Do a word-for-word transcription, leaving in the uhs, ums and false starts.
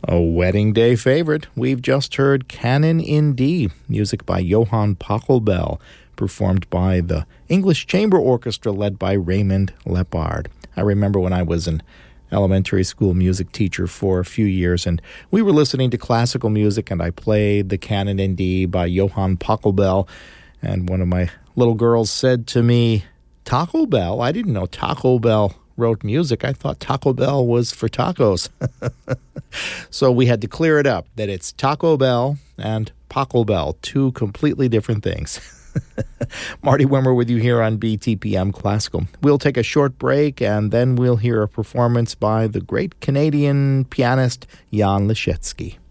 A wedding day favorite. We've just heard Canon in D, music by Johann Pachelbel, performed by the English Chamber Orchestra led by Raymond Lepard. I remember when I was an elementary school music teacher for a few years, and we were listening to classical music, and I played the Canon in D by Johann Pachelbel, and one of my little girls said to me, "Taco Bell? I didn't know Taco Bell wrote music. I thought Taco Bell was for tacos." So we had to clear it up that it's Taco Bell and Pachelbel, two completely different things. Marty Wimmer with you here on B T P M Classical. We'll take a short break, and then we'll hear a performance by the great Canadian pianist Jan Leschetski.